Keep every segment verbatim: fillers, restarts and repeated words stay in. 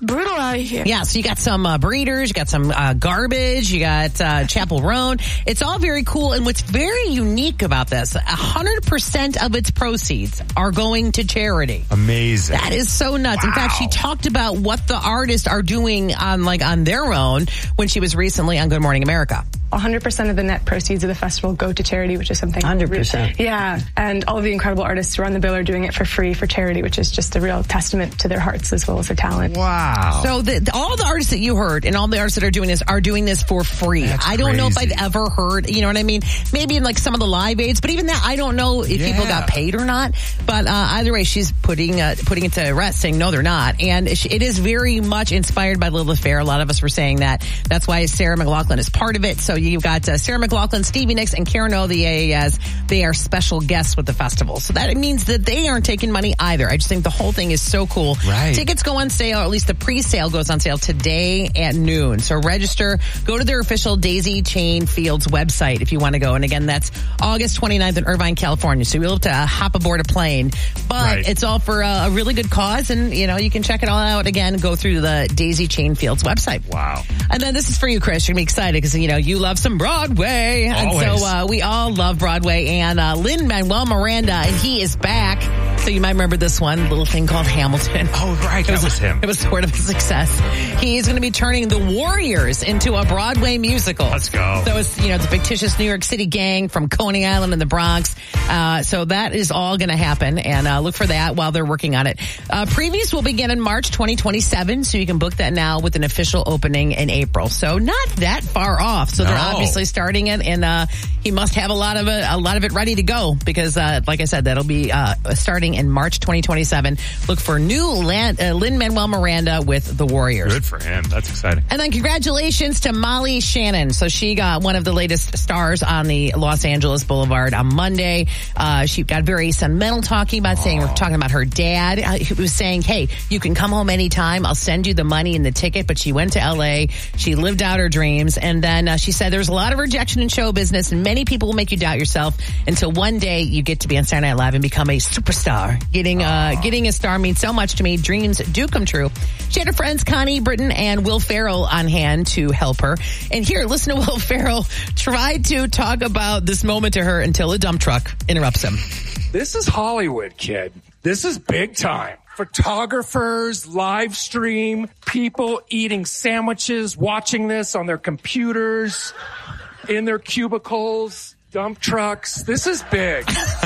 brutal out here. Yeah, so you got some uh, breeders, you got some uh, garbage, you got uh, Chapel Roan. It's all very cool. And what's very unique about this, one hundred percent of its proceeds are going to charity. Amazing. That is so nuts. Wow. In fact, she talked about what the artists are doing on like on their own when she was recently on Good Morning America. one hundred percent of the net proceeds of the festival go to charity, which is something... one hundred percent. Yeah, and all of the incredible artists who are on the bill are doing it for free for charity, which is just a real testament to their hearts as well as their talent. Wow. So the, the, all the artists that you heard and all the artists that are doing this are doing this for free. That's I don't know if crazy. I've ever heard, you know what I mean? Maybe in like some of the live aids, but even that, I don't know if Yeah. people got paid or not. But uh, either way, she's putting uh, putting it to rest, saying no, they're not. And it is very much inspired by Lilith Fair. A lot of us were saying that. That's why Sarah McLachlan is part of it. So you've got uh, Sarah McLachlan, Stevie Nicks, and Karen O, the A A S. They are special guests with the festival. So that means that they aren't taking money either. I just think the whole thing is so cool. Right. Tickets go on sale, or at least the pre-sale goes on sale today at noon. So register, go to their official Daisy Chain Fields website if you want to go. And again, that's August twenty-ninth in Irvine, California. So you'll have to uh, hop aboard a plane. But Right. it's all for uh, a really good cause. And, you know, you can check it all out. Again, go through the Daisy Chain Fields website. Wow. And then this is for you, Chris. You're going to be excited because, you know, you love some Broadway. And Always. so uh, we all love Broadway. And uh, Lin-Manuel Miranda, and he is back. So you might remember this one little thing called Hamilton. Oh, right. That was him. It was sort of a success. He's going to be turning the Warriors into a Broadway musical. Let's go. So it's, you know, the fictitious New York City gang from Coney Island and the Bronx. Uh, so that is all going to happen. And uh, look for that while they're working on it. Uh, previews will begin in March twenty twenty-seven. So you can book that now with an official opening in April. So not that far off. So they're No. obviously starting it. And uh, he must have a lot of it, a lot of it ready to go. Because, uh, like I said, that'll be uh, starting in March twenty twenty-seven. Look for new Lan- uh, Lin-Manuel Miranda with the Warriors. Good for him. That's exciting. And then congratulations to Molly Shannon. So she got one of the latest stars on the Los Angeles Boulevard on Monday. Uh, she got very sentimental talking about saying, we're talking about her dad. Uh, he was saying, hey, you can come home anytime. I'll send you the money and the ticket. But she went to L A. She lived out her dreams. And then uh, she said there's a lot of rejection in show business and many people will make you doubt yourself until one day you get to be on Saturday Night Live and become a superstar. Getting, uh, getting a star means so much to me. Dreams do come true. She had her friends Connie Britton and Will Ferrell on hand to help her. And here, listen to Will Ferrell try to talk about this moment to her until a dump truck interrupts him. This is Hollywood, kid. This is big time. Photographers, live stream, people eating sandwiches, watching this on their computers, in their cubicles. Dump trucks. This is big.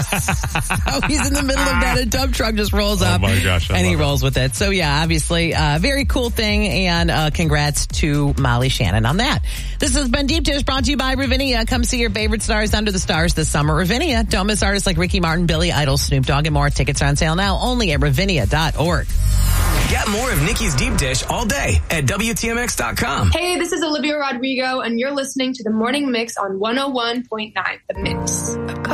Oh, he's in the middle of that. A dump truck just rolls up. Oh my gosh, I and he love it. rolls with it. So yeah, obviously, uh, very cool thing. And uh, congrats to Molly Shannon on that. This has been Deep Dish brought to you by Ravinia. Come see your favorite stars under the stars this summer. Ravinia. Don't miss artists like Ricky Martin, Billy Idol, Snoop Dogg, and more. Tickets are on sale now only at Ravinia dot org. Get more of Nikki's Deep Dish all day at W T M X dot com. Hey, this is Olivia Rodrigo, and you're listening to The Morning Mix on one oh one point nine The Mix.